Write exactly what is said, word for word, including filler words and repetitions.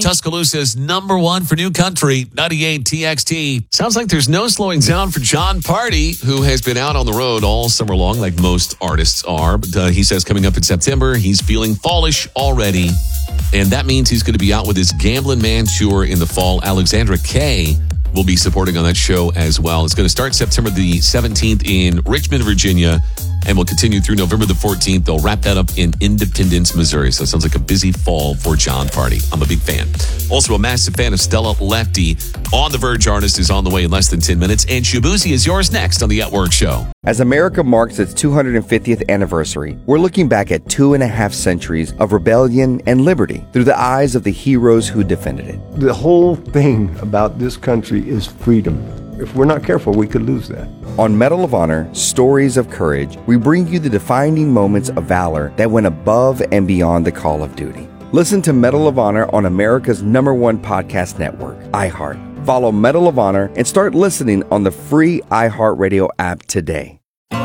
Tuscaloosa's number one for new country, ninety-eight T X T. Sounds like there's no slowing down for Jon Pardi, who has been out on the road all summer long, like most artists are. But uh, he says coming up in September, he's feeling fallish already. And that means he's going to be out with his Gamblin' Man tour in the fall. Alexandra Kay will be supporting on that show as well. It's going to start September the seventeenth in Richmond, Virginia, and will continue through November the fourteenth. They'll wrap that up in Independence, Missouri. So it sounds like a busy fall for Jon Pardi. I'm a big fan. Also a massive fan of Stella Lefty. On the Verge artist is on the way in less than ten minutes. And Shabuzi is yours next on the At Work Show. As America marks its two hundred fiftieth anniversary, we're looking back at two and a half centuries of rebellion and liberty through the eyes of the heroes who defended it. The whole thing about this country is freedom. If we're not careful, we could lose that. On Medal of Honor, Stories of Courage, we bring you the defining moments of valor that went above and beyond the call of duty. Listen to Medal of Honor on America's number one podcast network, iHeart. Follow Medal of Honor and start listening on the free iHeartRadio app today.